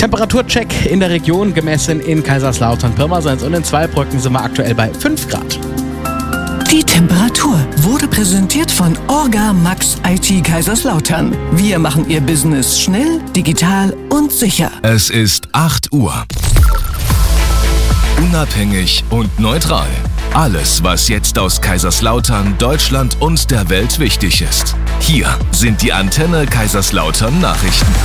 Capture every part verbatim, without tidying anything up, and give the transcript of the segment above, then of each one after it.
Temperaturcheck in der Region, gemessen in Kaiserslautern, Pirmasens und in Zweibrücken sind wir aktuell bei fünf Grad. Die Temperatur wurde präsentiert von Orga Max I T Kaiserslautern. Wir machen Ihr Business schnell, digital und sicher. Es ist acht Uhr. Unabhängig und neutral. Alles, was jetzt aus Kaiserslautern, Deutschland und der Welt wichtig ist. Hier sind die Antenne Kaiserslautern Nachrichten.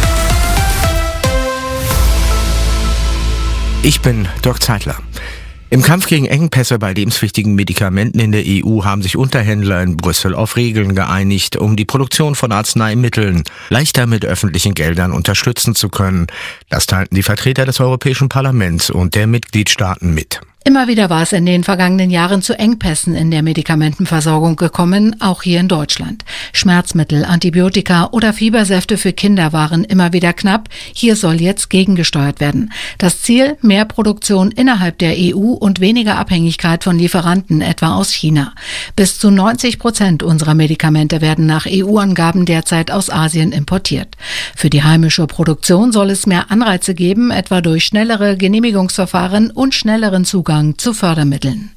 Ich bin Dirk Zeitler. Im Kampf gegen Engpässe bei lebenswichtigen Medikamenten in der E U haben sich Unterhändler in Brüssel auf Regeln geeinigt, um die Produktion von Arzneimitteln leichter mit öffentlichen Geldern unterstützen zu können. Das teilten die Vertreter des Europäischen Parlaments und der Mitgliedstaaten mit. Immer wieder war es in den vergangenen Jahren zu Engpässen in der Medikamentenversorgung gekommen, auch hier in Deutschland. Schmerzmittel, Antibiotika oder Fiebersäfte für Kinder waren immer wieder knapp. Hier soll jetzt gegengesteuert werden. Das Ziel: mehr Produktion innerhalb der E U und weniger Abhängigkeit von Lieferanten, etwa aus China. Bis zu neunzig Prozent unserer Medikamente werden nach E U-Angaben derzeit aus Asien importiert. Für die heimische Produktion soll es mehr Anreize geben, etwa durch schnellere Genehmigungsverfahren und schnelleren Zugang zu Fördermitteln.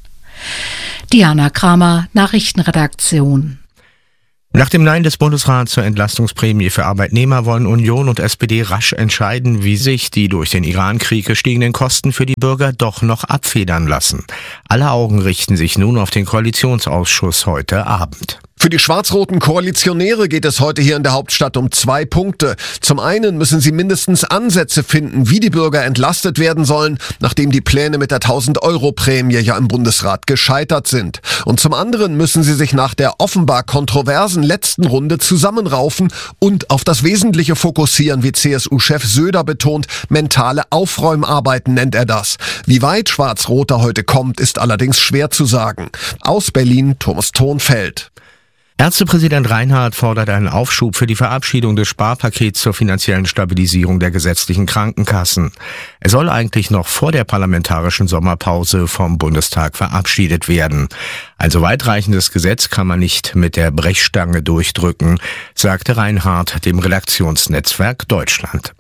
Diana Kramer, Nachrichtenredaktion. Nach dem Nein des Bundesrats zur Entlastungsprämie für Arbeitnehmer wollen Union und S P D rasch entscheiden, wie sich die durch den Iran-Krieg gestiegenen Kosten für die Bürger doch noch abfedern lassen. Alle Augen richten sich nun auf den Koalitionsausschuss heute Abend. Für die schwarz-roten Koalitionäre geht es heute hier in der Hauptstadt um zwei Punkte. Zum einen müssen sie mindestens Ansätze finden, wie die Bürger entlastet werden sollen, nachdem die Pläne mit der tausend-Euro-Prämie ja im Bundesrat gescheitert sind. Und zum anderen müssen sie sich nach der offenbar kontroversen letzten Runde zusammenraufen und auf das Wesentliche fokussieren, wie C S U-Chef Söder betont. Mentale Aufräumarbeiten nennt er das. Wie weit Schwarz-Roter heute kommt, ist allerdings schwer zu sagen. Aus Berlin, Thomas Thonfeld. Ärztepräsident Reinhardt fordert einen Aufschub für die Verabschiedung des Sparpakets zur finanziellen Stabilisierung der gesetzlichen Krankenkassen. Er soll eigentlich noch vor der parlamentarischen Sommerpause vom Bundestag verabschiedet werden. Ein so weitreichendes Gesetz kann man nicht mit der Brechstange durchdrücken, sagte Reinhardt dem Redaktionsnetzwerk Deutschland.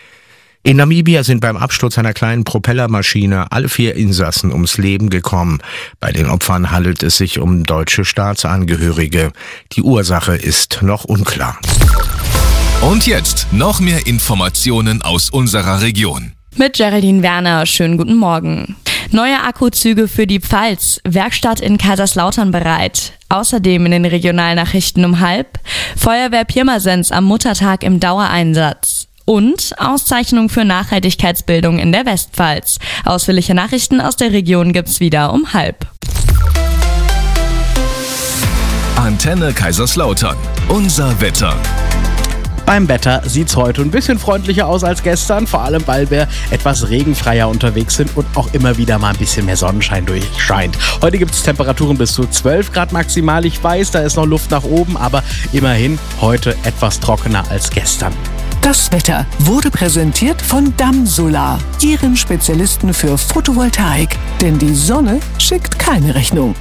In Namibia sind beim Absturz einer kleinen Propellermaschine alle vier Insassen ums Leben gekommen. Bei den Opfern handelt es sich um deutsche Staatsangehörige. Die Ursache ist noch unklar. Und jetzt noch mehr Informationen aus unserer Region. Mit Geraldine Werner, schönen guten Morgen. Neue Akkuzüge für die Pfalz, Werkstatt in Kaiserslautern bereit. Außerdem in den Regionalnachrichten um halb, Feuerwehr Pirmasens am Muttertag im Dauereinsatz. Und Auszeichnung für Nachhaltigkeitsbildung in der Westpfalz. Ausführliche Nachrichten aus der Region gibt's wieder um halb. Antenne Kaiserslautern. Unser Wetter. Beim Wetter sieht's heute ein bisschen freundlicher aus als gestern, vor allem weil wir etwas regenfreier unterwegs sind und auch immer wieder mal ein bisschen mehr Sonnenschein durchscheint. Heute gibt's Temperaturen bis zu zwölf Grad maximal. Ich weiß, da ist noch Luft nach oben, aber immerhin heute etwas trockener als gestern. Das Wetter wurde präsentiert von Damm Solar, Ihren Spezialisten für Photovoltaik. Denn die Sonne schickt keine Rechnung.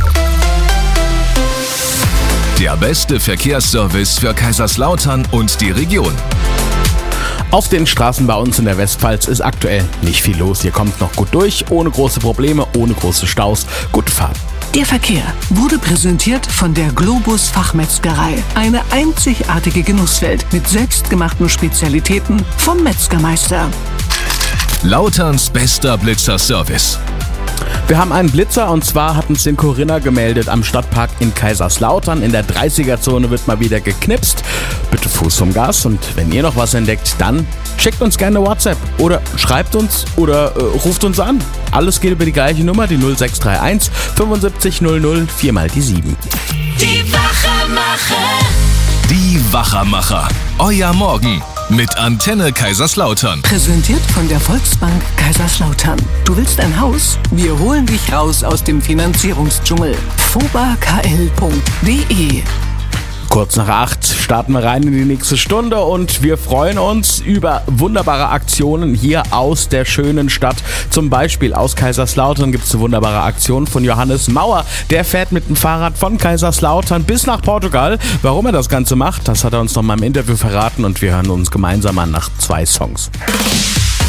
Der beste Verkehrsservice für Kaiserslautern und die Region. Auf den Straßen bei uns in der Westpfalz ist aktuell nicht viel los. Ihr kommt noch gut durch, ohne große Probleme, ohne große Staus. Gute Fahrt. Der Verkehr wurde präsentiert von der Globus Fachmetzgerei. Eine einzigartige Genusswelt mit selbstgemachten Spezialitäten vom Metzgermeister. Lauterns bester Blitzer-Service. Wir haben einen Blitzer und zwar hat uns den Corinna gemeldet am Stadtpark in Kaiserslautern. In der dreißiger-Zone wird mal wieder geknipst. Bitte Fuß vom Gas und wenn ihr noch was entdeckt, dann schickt uns gerne eine WhatsApp oder schreibt uns oder äh, ruft uns an. Alles geht über die gleiche Nummer, die null sechs drei eins fünfundsiebzig null null, viermal die sieben. Die Wachermacher. Die Wachermacher. Euer Morgen mit Antenne Kaiserslautern. Präsentiert von der Volksbank Kaiserslautern. Du willst ein Haus? Wir holen dich raus aus dem Finanzierungsdschungel. fobakl punkt de. Kurz nach acht starten wir rein in die nächste Stunde und wir freuen uns über wunderbare Aktionen hier aus der schönen Stadt. Zum Beispiel aus Kaiserslautern gibt es eine wunderbare Aktion von Johannes Mauer. Der fährt mit dem Fahrrad von Kaiserslautern bis nach Portugal. Warum er das Ganze macht, das hat er uns noch mal im Interview verraten und wir hören uns gemeinsam an nach zwei Songs.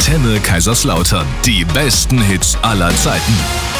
Antenne Kaiserslautern. Die besten Hits aller Zeiten.